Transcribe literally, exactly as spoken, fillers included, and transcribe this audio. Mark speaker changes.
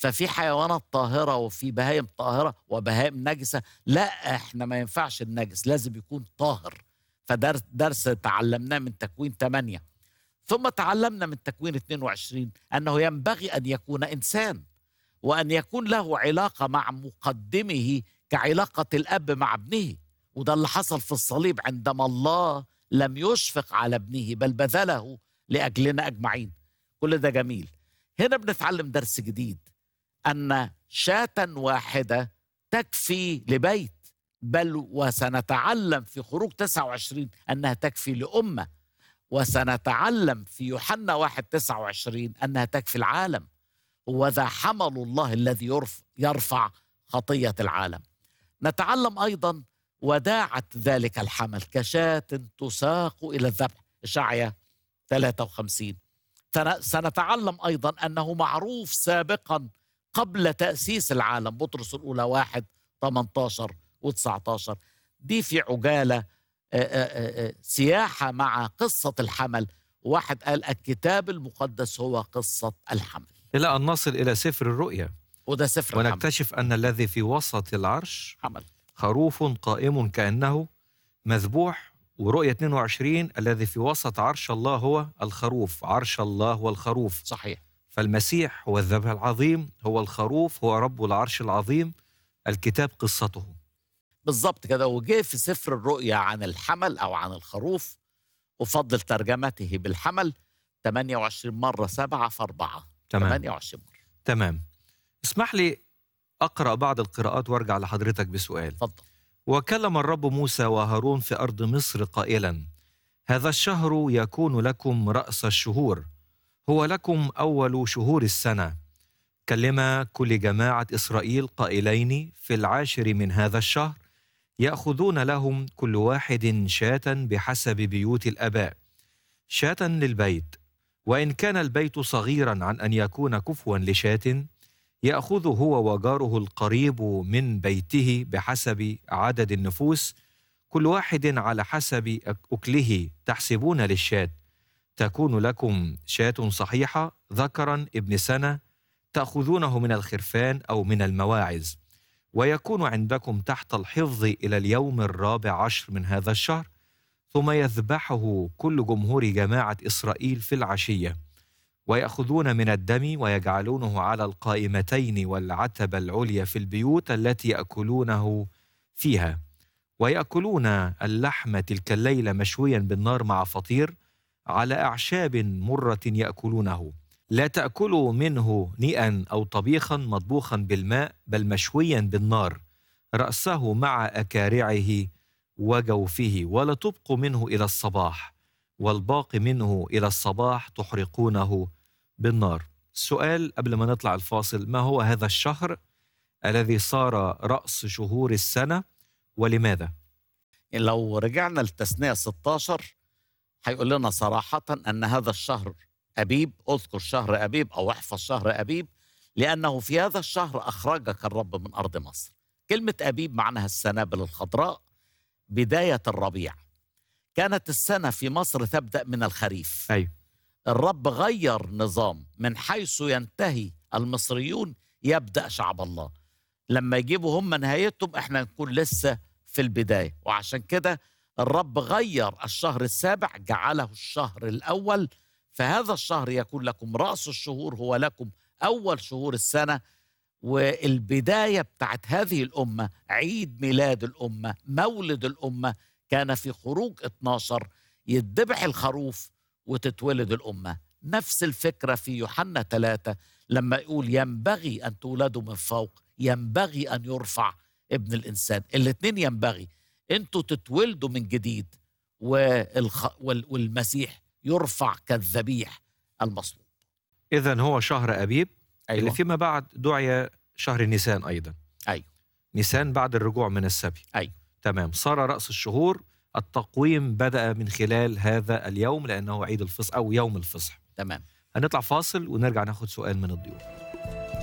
Speaker 1: ففي حيوانات طاهرة وفي بهائم طاهرة وبهائم نجسة. لا، احنا ما ينفعش النجس، لازم يكون طاهر. فدرس درس تعلمناه من تكوين ثمانية. ثم تعلمنا من تكوين اثنين وعشرين أنه ينبغي أن يكون إنسان، وأن يكون له علاقة مع مقدمه كعلاقة الأب مع ابنه. وده اللي حصل في الصليب، عندما الله لم يشفق على ابنه بل بذله لأجلنا أجمعين. كل ده جميل. هنا بنتعلم درس جديد، أن شاة واحدة تكفي لبيت، بل وسنتعلم في خروج تسعة وعشرين أنها تكفي لأمة، وسنتعلم في يوحنا واحد تسعة وعشرين أنها تكفي العالم. وذا حمل الله الذي يرفع خطية العالم. نتعلم أيضا وداعة ذلك الحمل كشاة تساق إلى الذبح، إشعياء ثلاثة وخمسين. سنتعلم أيضا أنه معروف سابقا قبل تأسيس العالم، بطرس الأولى واحد ثمانية عشر وتسعة عشر. دي في عجالة آآ آآ سياحة مع قصة الحمل. واحد قال الكتاب المقدس هو قصة الحمل،
Speaker 2: إلى أن نصل إلى سفر الرؤيا،
Speaker 1: وده سفر الحمل،
Speaker 2: ونكتشف أن الذي في وسط العرش
Speaker 1: حمل
Speaker 2: خروف قائم كأنه مذبوح. ورؤية اثنين وعشرين الذي في وسط عرش الله هو الخروف، عرش الله هو الخروف.
Speaker 1: صحيح.
Speaker 2: فالمسيح هو الذبح العظيم، هو الخروف، هو رب العرش العظيم. الكتاب قصته
Speaker 1: بالضبط كده. وجه في سفر الرؤيا عن الحمل أو عن الخروف، أفضل ترجمته بالحمل ثمانية وعشرين مرة، سبعة في أربعة،
Speaker 2: تمام.
Speaker 1: ثمانية وعشرين مرة.
Speaker 2: تمام. اسمح لي أقرأ بعض القراءات وارجع لحضرتك بسؤال.
Speaker 1: اتفضل.
Speaker 2: وكلم الرب موسى وهارون في أرض مصر قائلا: هذا الشهر يكون لكم رأس الشهور، هو لكم أول شهور السنة. كلم كل جماعة إسرائيل قائلين: في العاشر من هذا الشهر يأخذون لهم كل واحد شاة بحسب بيوت الآباء، شاة للبيت، وإن كان البيت صغيرا عن أن يكون كفوا لشاة، يأخذ هو وجاره القريب من بيته بحسب عدد النفوس، كل واحد على حسب أكله تحسبون للشاة. تكون لكم شاة صحيحة ذكرا ابن سنة، تأخذونه من الخرفان أو من المواعز، ويكون عندكم تحت الحفظ إلى اليوم الرابع عشر من هذا الشهر، ثم يذبحه كل جمهور جماعة إسرائيل في العشية، ويأخذون من الدم ويجعلونه على القائمتين والعتبة العليا في البيوت التي يأكلونه فيها، ويأكلون اللحم تلك الليلة مشويا بالنار مع فطير على أعشاب مرة يأكلونه. لا تأكلوا منه نيئا أو طبيخا مطبوخا بالماء، بل مشويا بالنار رأسه مع أكارعه وجوفه، ولا تبقوا منه إلى الصباح، والباقي منه إلى الصباح تحرقونه بالنار. السؤال قبل ما نطلع الفاصل: ما هو هذا الشهر الذي صار رأس شهور السنة ولماذا؟
Speaker 1: لو رجعنا لتثنية ستة عشر هيقول لنا صراحة أن هذا الشهر أبيب. اذكر شهر أبيب أو احفظ شهر أبيب، لأنه في هذا الشهر أخرجك الرب من أرض مصر. كلمة أبيب معناها السنابل الخضراء، بداية الربيع. كانت السنة في مصر تبدأ من الخريف.
Speaker 2: أيوة.
Speaker 1: الرب غير نظام، من حيث ينتهي المصريون يبدأ شعب الله. لما يجيبوا هم نهايتهم احنا نكون لسه في البداية. وعشان كده الرب غير الشهر السابع، جعله الشهر الأول. فهذا الشهر يكون لكم رأس الشهور، هو لكم أول شهور السنة، والبداية بتاعت هذه الأمة، عيد ميلاد الأمة، مولد الأمة، كان في خروج اثناشر يذبح الخروف وتتولد الأمة. نفس الفكرة في يوحنا ثلاثة لما يقول ينبغي أن تولدوا من فوق، ينبغي أن يرفع ابن الإنسان. الاثنين ينبغي، أنتوا تتولدوا من جديد، والخ... وال... والمسيح يرفع كالذبيح المصلوب.
Speaker 2: إذن هو شهر أبيب.
Speaker 1: أيوة.
Speaker 2: اللي فيما بعد دعي شهر نيسان أيضا.
Speaker 1: أيوة.
Speaker 2: نيسان بعد الرجوع من السبي.
Speaker 1: أيوة.
Speaker 2: تمام. صار رأس الشهور. التقويم بدأ من خلال هذا اليوم لأنه عيد الفصح أو يوم الفصح.
Speaker 1: تمام.
Speaker 2: هنطلع فاصل ونرجع ناخد سؤال من الضيوف.